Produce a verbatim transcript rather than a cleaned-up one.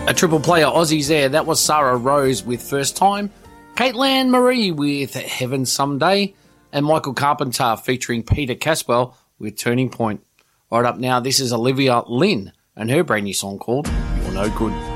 A triple play of Aussies there. That was Sarah Rose with First Time, Caitlin Marie with Heaven Someday, and Michael Carpenter featuring Peter Caswell with Turning Point. Right up now, this is Olivia Lynn and her brand new song called You're No Good.